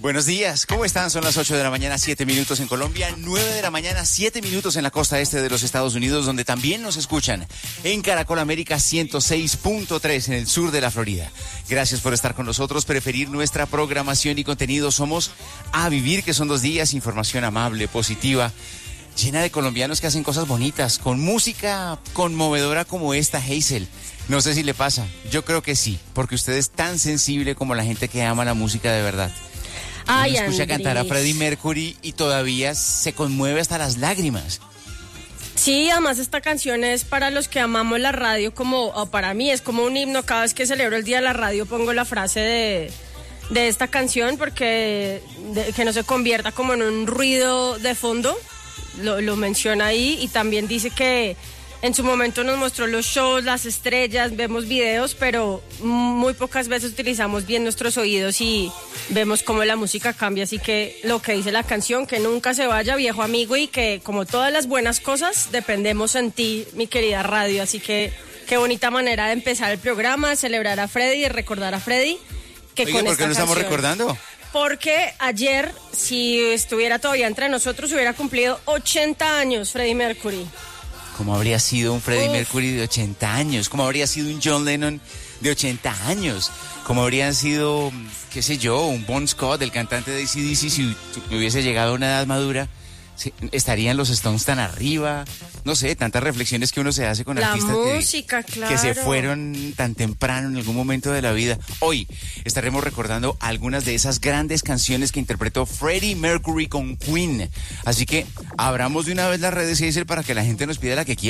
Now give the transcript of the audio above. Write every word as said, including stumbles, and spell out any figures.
Buenos días, ¿cómo están? Son las ocho de la mañana, siete minutos en Colombia, nueve de la mañana, siete minutos en la costa este de los Estados Unidos, donde también nos escuchan en Caracol América ciento seis punto tres en el sur de la Florida. Gracias por estar con nosotros, preferir nuestra programación y contenido. Somos A Vivir, que son dos días, información amable, positiva, llena de colombianos que hacen cosas bonitas, con música conmovedora como esta, Hazel. No sé si le pasa, yo creo que sí, porque usted es tan sensible como la gente que ama la música de verdad. Ay, Uno escucha Andrés. cantar a Freddie Mercury y todavía se conmueve hasta las lágrimas. Sí, además esta canción es para los que amamos la radio, como o para mí es como un himno. Cada vez que celebro el Día de la Radio pongo la frase de, de esta canción porque de, que no se convierta como en un ruido de fondo, lo, lo menciona ahí, y también dice que en su momento nos mostró los shows, las estrellas, vemos videos, pero muy pocas veces utilizamos bien nuestros oídos y vemos cómo la música cambia. Así que lo que dice la canción, que nunca se vaya, viejo amigo, y que como todas las buenas cosas, dependemos en ti, mi querida radio. Así que qué bonita manera de empezar el programa, celebrar a Freddie y recordar a Freddie. Que Oiga, con ¿por esta qué lo estamos canción, recordando? Porque ayer, si estuviera todavía entre nosotros, hubiera cumplido ochenta años Freddie Mercury. ¿Cómo habría sido un Freddie Uf. Mercury de ochenta años? ¿Cómo habría sido un John Lennon de ochenta años? ¿Cómo habría sido, qué sé yo, un Bon Scott, el cantante de A C D C, si hubiese llegado a una edad madura? Sí, ¿estarían los Stones tan arriba? No sé, tantas reflexiones que uno se hace con La artistas música, que, claro. que se fueron tan temprano en algún momento de la vida. Hoy estaremos recordando algunas de esas grandes canciones que interpretó Freddie Mercury con Queen. Así que abramos de una vez las redes, Hazel, para que la gente nos pida la que quiera.